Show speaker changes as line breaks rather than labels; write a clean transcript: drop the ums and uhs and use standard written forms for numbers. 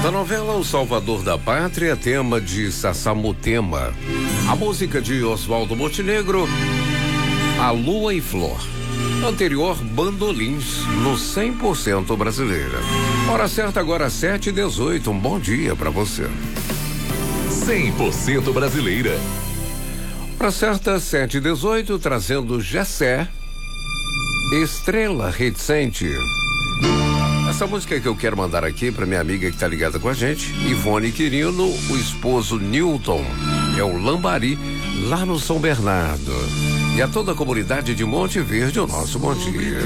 Da novela O Salvador da Pátria, tema de Sassamutema. A música de Oswaldo Montenegro, A Lua e Flor. Anterior, Bandolins, no 100% brasileira. Hora certa agora, 7h18. Um bom dia pra você.
100% brasileira.
Hora certa, 7h18, trazendo Gessé, Estrela Reticente. Essa música que eu quero mandar aqui pra minha amiga que tá ligada com a gente, Ivone Quirino, o esposo Newton, é o Lambari, lá no São Bernardo. E a toda a comunidade de Monte Verde, o nosso bom dia.